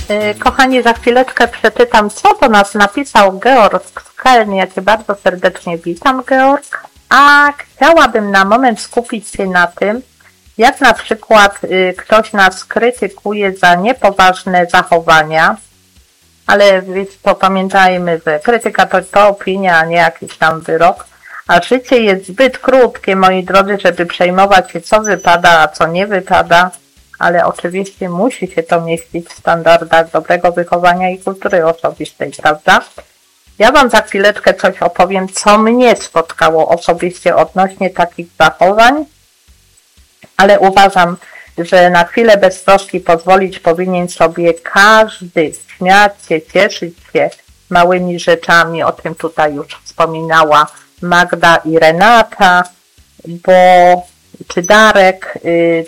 Kochani, za chwileczkę przeczytam, co do nas napisał Georg z Keln. Ja Cię bardzo serdecznie witam, Georg. A chciałabym na moment skupić się na tym, jak na przykład ktoś nas krytykuje za niepoważne zachowania, ale to pamiętajmy, że krytyka to opinia, a nie jakiś tam wyrok. A życie jest zbyt krótkie, moi drodzy, żeby przejmować się, co wypada, a co nie wypada. Ale oczywiście musi się to mieścić w standardach dobrego wychowania i kultury osobistej, prawda? Ja Wam za chwileczkę coś opowiem, co mnie spotkało osobiście odnośnie takich zachowań, ale uważam, że na chwilę beztroski pozwolić powinien sobie każdy, śmiać się, cieszyć się małymi rzeczami, o tym tutaj już wspominała Magda i Renata, czy Darek,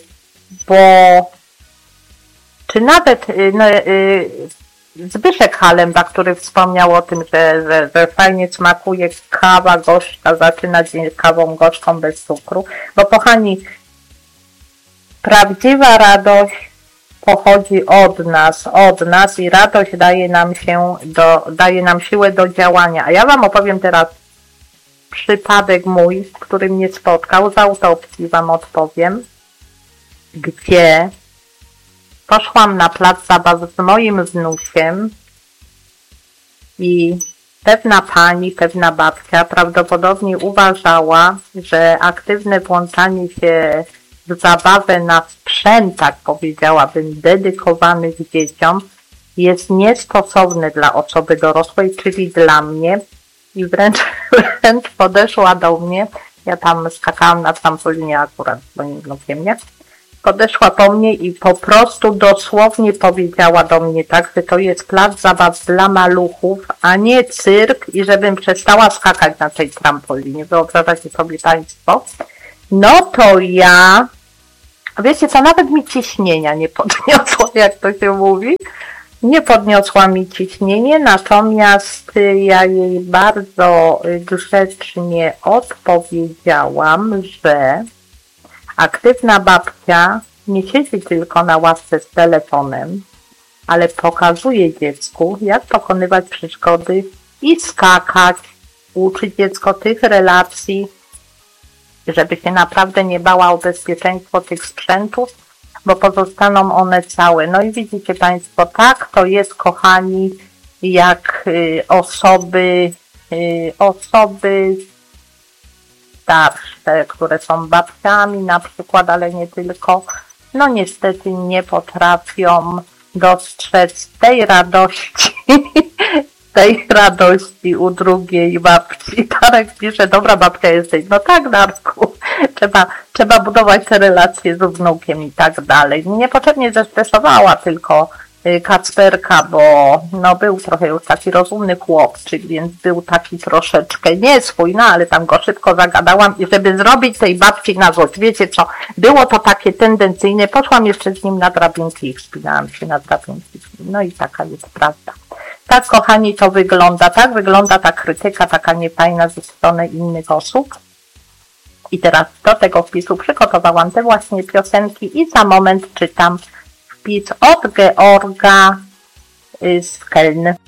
czy nawet Zbyszek Halemba, który wspomniał o tym, że fajnie smakuje kawa gorzka, zaczyna dzień kawą gorzką bez cukru, bo kochani, prawdziwa radość pochodzi od nas i radość daje nam siłę do działania. A ja Wam opowiem teraz przypadek mój, który mnie spotkał, z autopsji Wam odpowiem, gdzie poszłam na plac zabaw z moim wnusiem i pewna babcia prawdopodobnie uważała, że aktywne włączanie się w zabawę na sprzętach, powiedziałabym, dedykowanych dzieciom, jest niestosowne dla osoby dorosłej, czyli dla mnie, i wręcz podeszła do mnie, ja tam skakałam na trampolinie akurat z moim wnukiem, nie? Podeszła po mnie i po prostu dosłownie powiedziała do mnie tak, że to jest plac zabaw dla maluchów, a nie cyrk i żebym przestała skakać na tej trampolinie. Wyobrażacie sobie Państwo? No to ja, wiecie co, nawet mi ciśnienia nie podniosło, jak to się mówi. Nie podniosła mi ciśnienie, natomiast ja jej bardzo grzecznie odpowiedziałam, że aktywna babcia nie siedzi tylko na ławce z telefonem, ale pokazuje dziecku, jak pokonywać przeszkody i skakać, uczy dziecko tych relacji, żeby się naprawdę nie bała o bezpieczeństwo tych sprzętów, bo pozostaną one całe. No i widzicie Państwo, tak to jest, kochani, jak osoby starsze, które są babciami na przykład, ale nie tylko, no niestety nie potrafią dostrzec tej radości u drugiej babci. Darek pisze, dobra babcia jesteś. No tak, Darku, trzeba budować te relacje z wnukiem i tak dalej. Niepotrzebnie zestresowała tylko Kacperka, bo no był trochę już taki rozumny chłopczyk, więc był taki troszeczkę nieswój, no ale tam go szybko zagadałam i żeby zrobić tej babci na złość, wiecie co, było to takie tendencyjne, poszłam jeszcze z nim na drabinki i wspinałam się na drabinki, no i taka jest prawda. Tak, kochani, to wygląda, tak wygląda ta krytyka taka niefajna ze strony innych osób. I teraz do tego wpisu przygotowałam te właśnie piosenki i za moment czytam wpis od Georga z Keln.